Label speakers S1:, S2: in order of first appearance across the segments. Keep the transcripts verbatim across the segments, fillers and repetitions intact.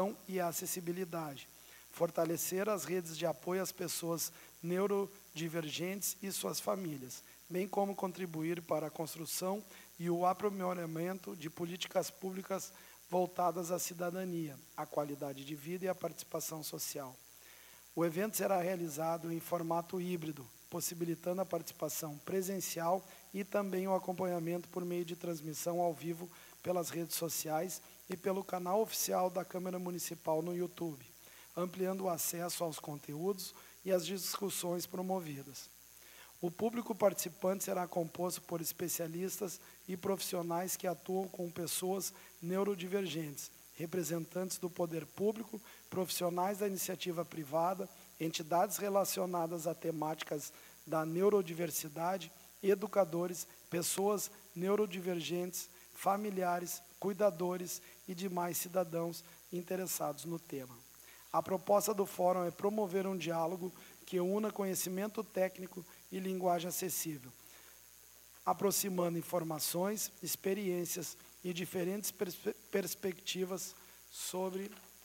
S1: e acessibilidade, fortalecer as redes de apoio às pessoas neurodivergentes e suas famílias, bem como contribuir para a construção e o aprimoramento de políticas públicas voltadas à cidadania, à qualidade de vida e à participação social. O evento será realizado em formato híbrido, possibilitando a participação presencial e também o acompanhamento por meio de transmissão ao vivo pelas redes sociais e pelo canal oficial da Câmara Municipal no YouTube, ampliando o acesso aos conteúdos e às discussões promovidas. O público participante será composto por especialistas e profissionais que atuam com pessoas neurodivergentes, representantes do poder público, profissionais da iniciativa privada, entidades relacionadas a temáticas da neurodiversidade, educadores, pessoas neurodivergentes, familiares, cuidadores e demais cidadãos interessados no tema. A proposta do fórum é promover um diálogo que una conhecimento técnico e linguagem acessível, aproximando informações, experiências e diferentes pers perspectivas sobre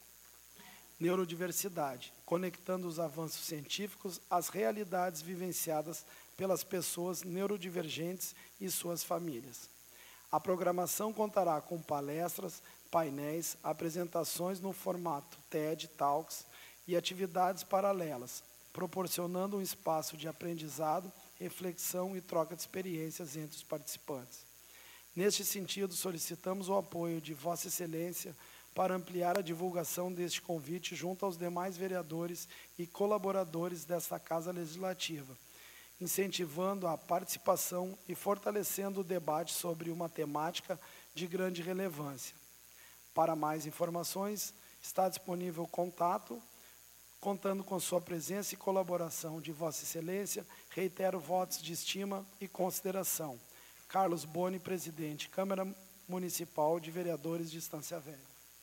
S1: neurodiversidade, conectando os avanços científicos às realidades vivenciadas pelas pessoas neurodivergentes e suas famílias. A programação contará com palestras, painéis, apresentações no formato TED Talks e atividades paralelas, proporcionando um espaço de aprendizado, reflexão e troca de experiências entre os participantes. Neste sentido, solicitamos o apoio de Vossa Excelência para ampliar a divulgação deste convite junto aos demais vereadores e colaboradores desta Casa Legislativa, incentivando a participação e fortalecendo o debate sobre uma temática de grande relevância. Para mais informações, está disponível o contato. Contando com sua presença e colaboração de Vossa Excelência, reitero votos de estima e consideração. Carlos Boni, presidente, Câmara Municipal de Vereadores de Estância Velha.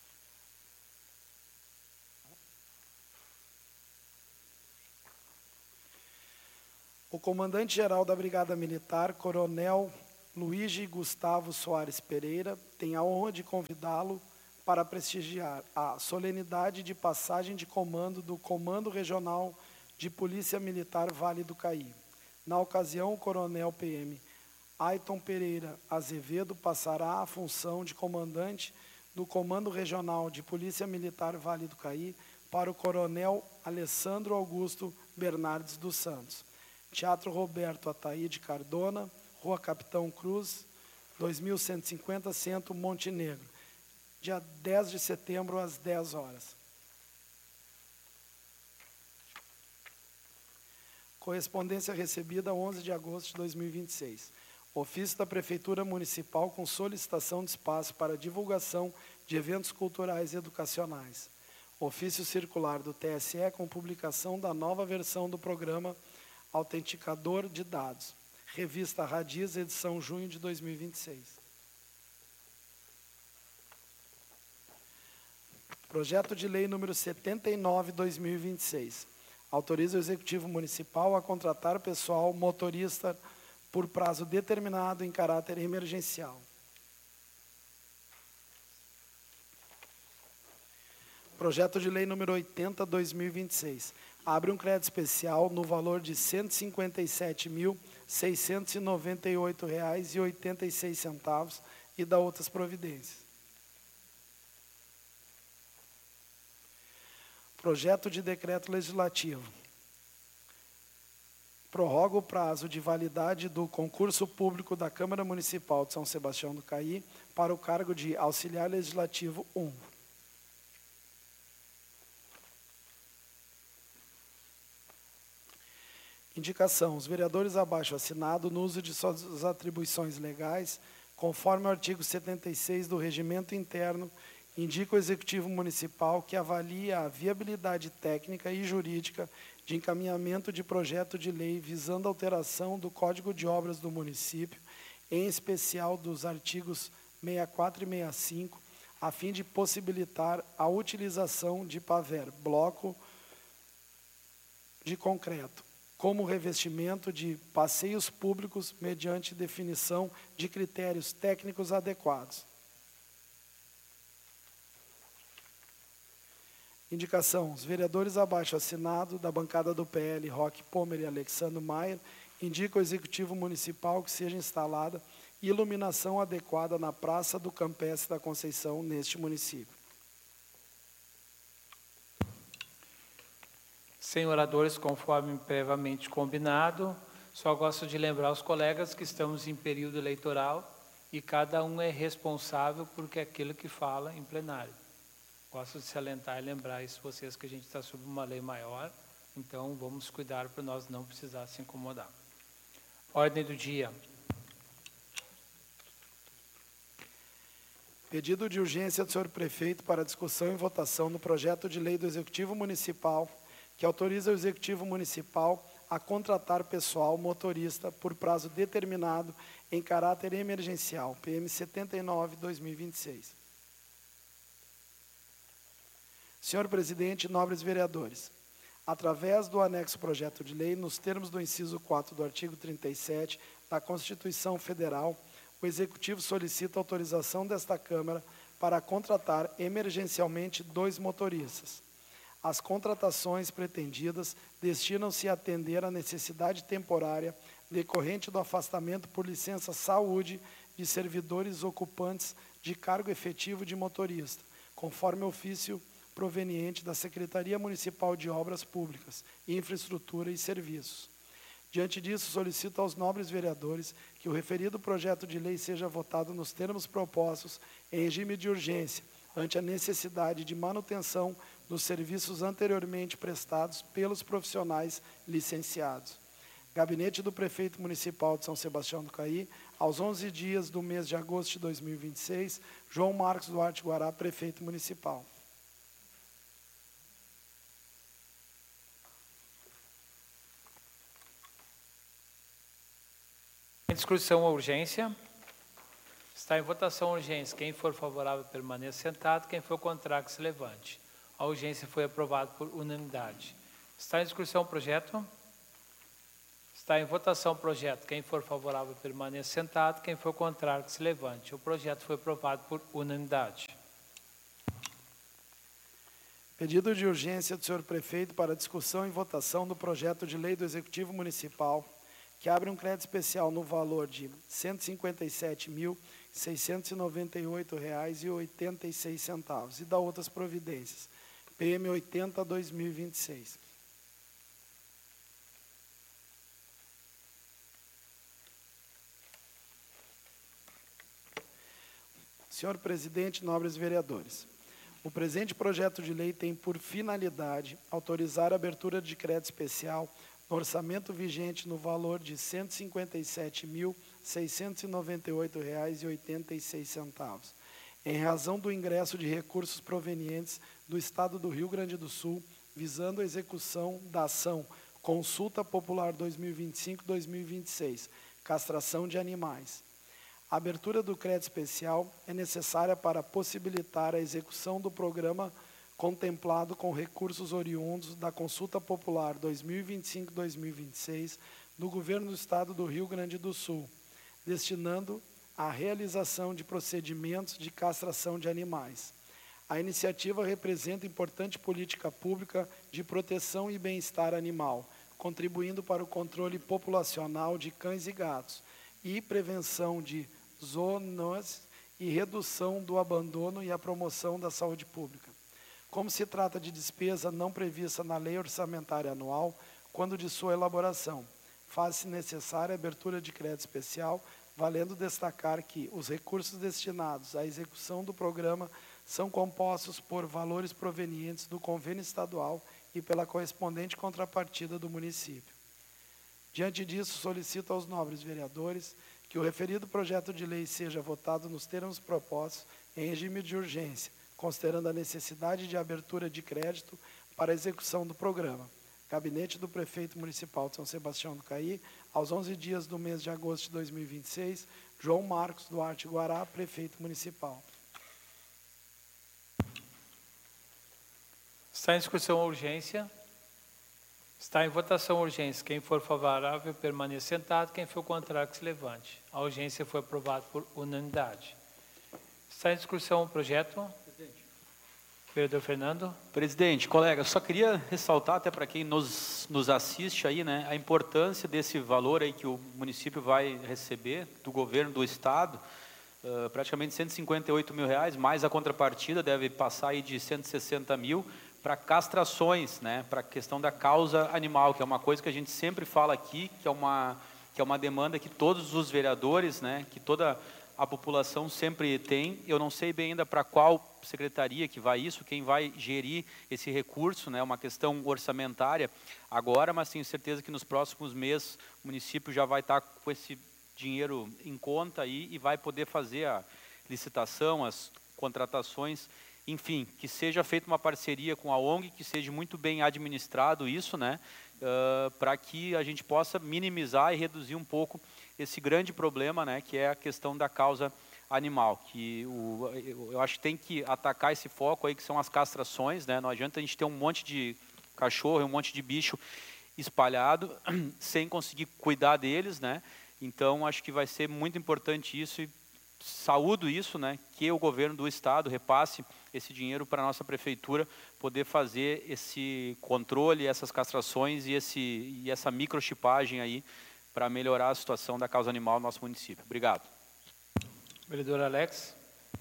S1: O comandante-geral da Brigada Militar, Coronel Luigi Gustavo Soares Pereira, tem a honra de convidá-lo para prestigiar a solenidade de passagem de comando do Comando Regional de Polícia Militar Vale do Caí. Na ocasião, o coronel P M Ayrton Pereira Azevedo passará a função de comandante do Comando Regional de Polícia Militar Vale do Caí para o coronel Alessandro Augusto Bernardes dos Santos. Teatro Roberto Ataíde Cardona, Rua Capitão Cruz, dois mil cento e cinquenta, Centro Montenegro. Dia dez de setembro, às dez horas. Correspondência recebida onze de agosto de dois mil e vinte e seis. Ofício da Prefeitura Municipal com solicitação de espaço para divulgação de eventos culturais e educacionais. Ofício circular do T S E com publicação da nova versão do programa Autenticador de Dados. Revista Radiz, edição junho de dois mil e vinte e seis. Projeto de Lei número setenta e nove, dois mil e vinte e seis. Autoriza o Executivo Municipal a contratar pessoal motorista por prazo determinado em caráter emergencial. Projeto de Lei número oitenta, dois mil e vinte e seis. Abre um crédito especial no valor de cento e cinquenta e sete mil, seiscentos e noventa e oito reais e oitenta e seis centavos e dá outras providências. Projeto de Decreto Legislativo. Prorroga o prazo de validade do concurso público da Câmara Municipal de São Sebastião do Caí para o cargo de Auxiliar Legislativo um. Indicação. Os vereadores abaixo assinado, no uso de suas atribuições legais, conforme o artigo setenta e seis do Regimento Interno, indica o Executivo Municipal que avalia a viabilidade técnica e jurídica de encaminhamento de projeto de lei visando alteração do Código de Obras do município, em especial dos artigos sessenta e quatro e sessenta e cinco, a fim de possibilitar a utilização de paver, bloco de concreto, como revestimento de passeios públicos mediante definição de critérios técnicos adequados. Indicação: os vereadores abaixo assinado da bancada do P L, Roque Pomer e Alexandre Maier, indicam ao Executivo Municipal que seja instalada iluminação adequada na Praça do Campestre da Conceição, neste município.
S2: Sem oradores, conforme previamente combinado, só gosto de lembrar aos colegas que estamos em período eleitoral e cada um é responsável por aquilo que fala em plenário. Gosto de salientar e lembrar isso vocês que a gente está sob uma lei maior, então vamos cuidar para nós não precisar se incomodar. Ordem do dia.
S1: Pedido de urgência do senhor prefeito para discussão e votação no projeto de lei do Executivo Municipal que autoriza o Executivo Municipal a contratar pessoal motorista por prazo determinado em caráter emergencial, P M setenta e nove, dois mil e vinte e seis. Senhor presidente, nobres vereadores, através do anexo projeto de lei, nos termos do inciso quatro do artigo trinta e sete da Constituição Federal, o Executivo solicita autorização desta Câmara para contratar emergencialmente dois motoristas. As contratações pretendidas destinam-se a atender à necessidade temporária decorrente do afastamento por licença saúde de servidores ocupantes de cargo efetivo de motorista, conforme ofício proveniente da Secretaria Municipal de Obras Públicas, Infraestrutura e Serviços. Diante disso, solicito aos nobres vereadores que o referido projeto de lei seja votado nos termos propostos em regime de urgência, ante a necessidade de manutenção dos serviços anteriormente prestados pelos profissionais licenciados. Gabinete do Prefeito Municipal de São Sebastião do Caí, aos onze dias do mês de agosto de dois mil e vinte e seis, João Marcos Duarte Guará, Prefeito Municipal.
S2: Em discussão a urgência. Está em votação a urgência. Quem for favorável permaneça sentado, quem for contrário que se levante. A urgência foi aprovada por unanimidade. Está em discussão o projeto? Está em votação o projeto. Quem for favorável permaneça sentado, quem for contrário que se levante. O projeto foi aprovado por unanimidade.
S1: Pedido de urgência do senhor prefeito para discussão e votação do projeto de lei do Executivo Municipal que abre um crédito especial no valor de cento e cinquenta e sete mil, seiscentos e noventa e oito reais e oitenta e seis centavos e dá outras providências. P M oitenta, dois mil e vinte e seis. Senhor presidente, nobres vereadores, o presente projeto de lei tem por finalidade autorizar a abertura de crédito especial no orçamento vigente no valor de cento e cinquenta e sete mil, seiscentos e noventa e oito reais e oitenta e seis centavos, em razão do ingresso de recursos provenientes do Estado do Rio Grande do Sul, visando a execução da ação Consulta Popular dois mil e vinte e cinco a dois mil e vinte e seis, castração de animais. A abertura do crédito especial é necessária para possibilitar a execução do programa contemplado com recursos oriundos da Consulta Popular dois mil e vinte e cinco a dois mil e vinte e seis do Governo do Estado do Rio Grande do Sul, destinando à realização de procedimentos de castração de animais. A iniciativa representa importante política pública de proteção e bem-estar animal, contribuindo para o controle populacional de cães e gatos e prevenção de zoonoses e redução do abandono e a promoção da saúde pública. Como se trata de despesa não prevista na lei orçamentária anual, quando de sua elaboração, faz-se necessária a abertura de crédito especial, valendo destacar que os recursos destinados à execução do programa são compostos por valores provenientes do convênio estadual e pela correspondente contrapartida do município. Diante disso, solicito aos nobres vereadores que o referido projeto de lei seja votado nos termos propostos em regime de urgência, considerando a necessidade de abertura de crédito para a execução do programa. Gabinete do Prefeito Municipal de São Sebastião do Caí, aos onze dias do mês de agosto de dois mil e vinte e seis, João Marcos Duarte Guará, Prefeito Municipal.
S2: Está em discussão a urgência. Está em votação a urgência. Quem for favorável, permaneça sentado. Quem for contrário, que se levante. A urgência foi aprovada por unanimidade. Está em discussão o projeto. Vereador Fernando.
S3: Presidente, colega, só queria ressaltar até para quem nos, nos assiste aí, né, a importância desse valor aí que o município vai receber do governo do estado, uh, praticamente cento e cinquenta e oito mil reais, mais a contrapartida deve passar aí de cento e sessenta mil para castrações, né, para a questão da causa animal, que é uma coisa que a gente sempre fala aqui, que é uma, que é uma demanda que todos os vereadores, né, que toda a população sempre tem. Eu não sei bem ainda para qual secretaria que vai isso, quem vai gerir esse recurso, né, uma questão orçamentária agora, mas tenho certeza que nos próximos meses o município já vai estar com esse dinheiro em conta aí e vai poder fazer a licitação, as contratações, enfim, que seja feita uma parceria com a O N G, que seja muito bem administrado isso, né, uh, para que a gente possa minimizar e reduzir um pouco esse grande problema, né, que é a questão da causa animal, que o, eu acho que tem que atacar esse foco aí, que são as castrações, né, não adianta a gente ter um monte de cachorro e um monte de bicho espalhado, sem conseguir cuidar deles, né, então acho que vai ser muito importante isso e saúdo isso, né, que o governo do estado repasse esse dinheiro para a nossa prefeitura poder fazer esse controle, essas castrações e, esse, e essa microchipagem aí, para melhorar a situação da causa animal no nosso município. Obrigado.
S2: Vereador Alex.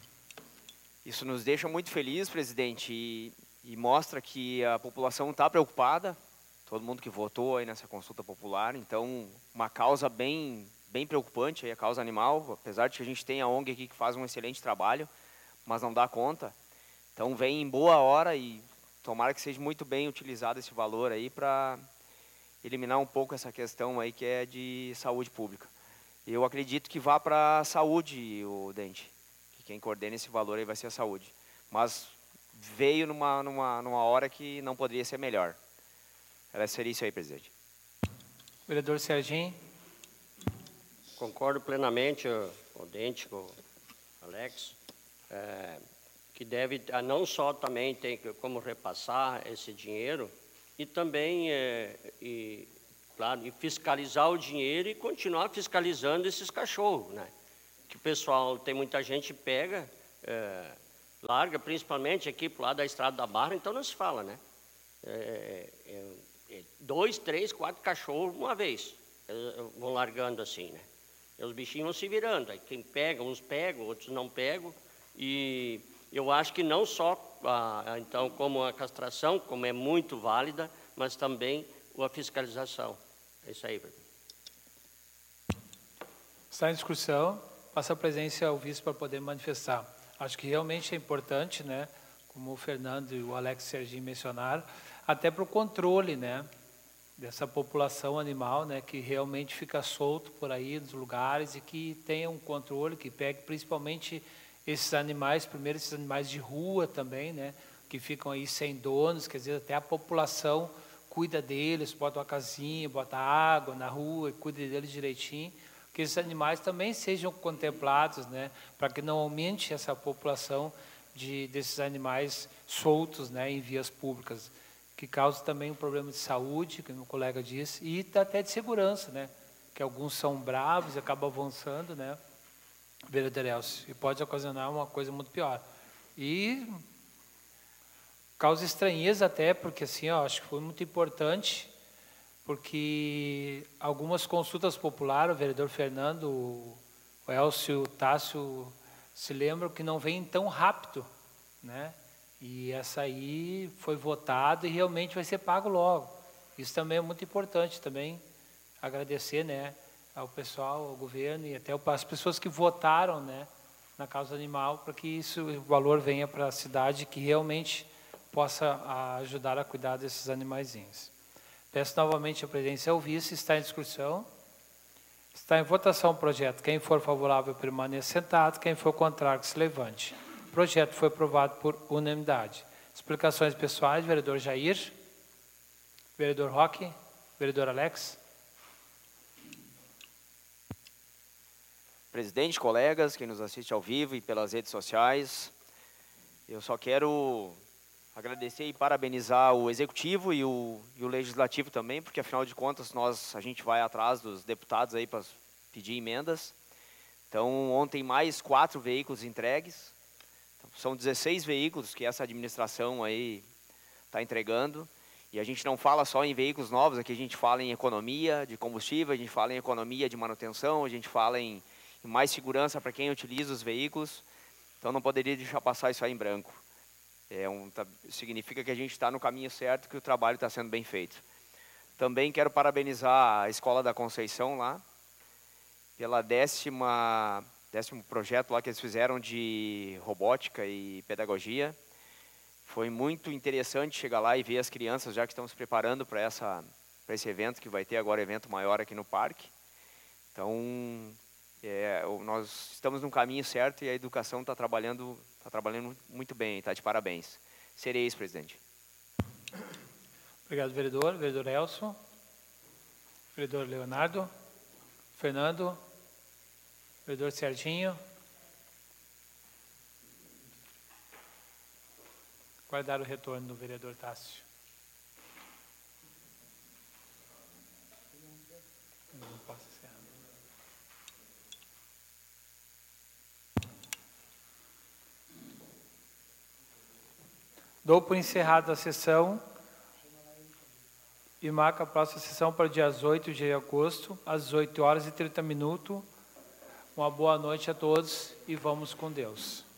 S4: Isso nos deixa muito felizes, presidente, e, e mostra que a população está preocupada, todo mundo que votou aí nessa consulta popular, então uma causa bem, bem preocupante, aí, a causa animal, apesar de que a gente tem a O N G aqui que faz um excelente trabalho, mas não dá conta. Então vem em boa hora e tomara que seja muito bem utilizado esse valor aí para eliminar um pouco essa questão aí que é de saúde pública. Eu acredito que vá para a saúde, o Dente, que quem coordena esse valor aí vai ser a saúde. Mas veio numa, numa, numa hora que não poderia ser melhor. Era seria isso aí, presidente.
S2: Vereador Serginho.
S5: Concordo plenamente, o Dente, com o Alex, é, que deve, não só também tem como repassar esse dinheiro, e também, é, e, claro, e fiscalizar o dinheiro e continuar fiscalizando esses cachorros, né? Que o pessoal, tem muita gente que pega, é, larga, principalmente aqui para o lado da Estrada da Barra, então não se fala, né? É, é, é, dois, três, quatro cachorros uma vez, é, vão largando assim, né? E os bichinhos vão se virando, aí quem pega, uns pegam, outros não pegam, e eu acho que não só, ah, então, como a castração, como é muito válida, mas também a fiscalização. É isso aí.
S2: Está em discussão. Passa a presença ao vice para poder manifestar. Acho que realmente é importante, né, como o Fernando e o Alex Serginho mencionaram, até para o controle, né, dessa população animal, né, que realmente fica solto por aí nos lugares e que tenha um controle, que pegue principalmente esses animais, primeiro esses animais de rua também, né, que ficam aí sem donos, quer dizer, até a população cuida deles, bota uma casinha, bota água na rua e cuida deles direitinho, que esses animais também sejam contemplados, né, para que não aumente essa população de, desses animais soltos, né, em vias públicas, que causa também um problema de saúde, que o meu colega disse, e até de segurança, né, que alguns são bravos e acabam avançando, né, vereador Elcio, e pode ocasionar uma coisa muito pior. E causa estranheza até, porque assim, ó, acho que foi muito importante, porque algumas consultas populares, o vereador Fernando, o Elcio, o Tássio, se lembram que não vem tão rápido, né? E essa aí foi votada e realmente vai ser pago logo. Isso também é muito importante também, agradecer, né, ao pessoal, ao governo e até as pessoas que votaram, né, na causa animal, para que isso, o valor venha para a cidade, que realmente possa ajudar a cuidar desses animaizinhos. Peço novamente a presença ao vice, está em discussão. Está em votação o projeto. Quem for favorável permaneça sentado, quem for contrário que se levante. O projeto foi aprovado por unanimidade. Explicações pessoais, vereador Jair, vereador Roque, vereador Alex.
S4: Presidente, colegas, quem nos assiste ao vivo e pelas redes sociais, eu só quero agradecer e parabenizar o Executivo e o, e o Legislativo também, porque afinal de contas nós, a gente vai atrás dos deputados aí para pedir emendas. Então ontem mais quatro veículos entregues, então, são dezesseis veículos que essa administração aí está entregando. E a gente não fala só em veículos novos, aqui a gente fala em economia de combustível, a gente fala em economia de manutenção, a gente fala em, em mais segurança para quem utiliza os veículos. Então não poderia deixar passar isso aí em branco. É um, tá, significa que a gente está no caminho certo, que o trabalho está sendo bem feito. Também quero parabenizar a Escola da Conceição lá, pela décima, décimo projeto lá que eles fizeram de robótica e pedagogia. Foi muito interessante chegar lá e ver as crianças já que estão se preparando para essa, para esse evento, que vai ter agora um evento maior aqui no parque. Então, é, nós estamos no caminho certo e a educação está trabalhando, tá trabalhando muito bem, está de parabéns. Sereis, presidente.
S2: Obrigado, vereador. Vereador Elson. Vereador Leonardo. Fernando. Vereador Serginho. Guardar o retorno do vereador Tássio. Não posso encerrar. Dou por encerrada a sessão e marco a próxima sessão para o dia oito de agosto, às dezoito horas e trinta minutos. Uma boa noite a todos e vamos com Deus.